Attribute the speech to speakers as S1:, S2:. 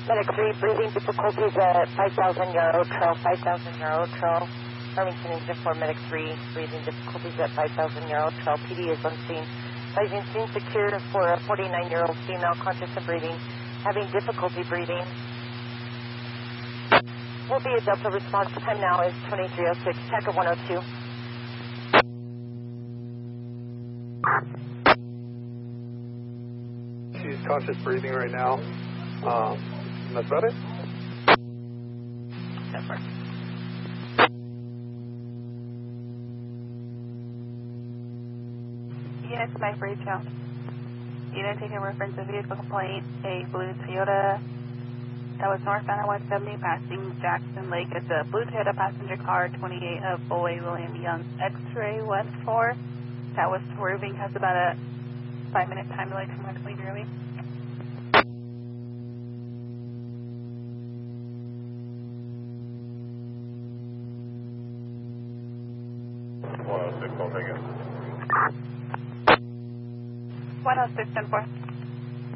S1: Medic 3, breathing difficulties at 5,000 Yarrow Trail, 5,000 Yarrow Trail. Farmington Engine 4, Medic 3, breathing difficulties at 5,000 Yarrow Trail. PD is on scene. Advising scene secure for a 49-year-old female conscious of breathing, having difficulty breathing. Will be a Delta response. Time now is 23:06. Check at 102.
S2: She's conscious breathing right now. That's about it?
S1: That's right.
S3: Unit to Mike Rachel. Unit taking reference to vehicle complaint, a blue Toyota that was northbound on 170 passing Jackson Lake. It's a blue Toyota passenger car, 28 of Boy William Young X-ray 14. That was swerving, has about a 5-minute time delay from when leave early.
S2: Well, 6 Omega.
S3: 106 10-4.